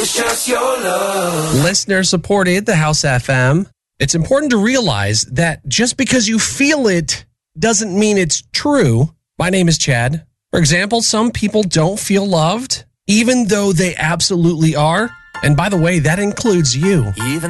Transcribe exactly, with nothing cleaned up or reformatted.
It's just your love. Listener supported the House F M. It's important to realize that just because you feel it doesn't mean it's true. My name is Chad. For example, some people don't feel loved, even though they absolutely are. And by the way, that includes you. Even